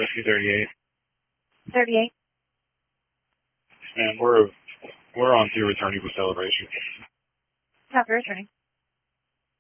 Whiskey 38. 38. And we're on to returning for celebration. Copy returning.